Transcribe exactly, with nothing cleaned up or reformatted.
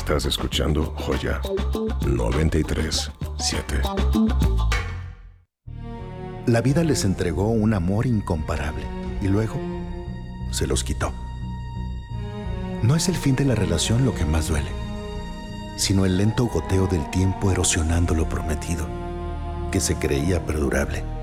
Estás escuchando Joya noventa y tres punto siete. La vida les entregó un amor incomparable y luego se los quitó. No es el fin de la relación lo que más duele, sino el lento goteo del tiempo erosionando lo prometido, que se creía perdurable.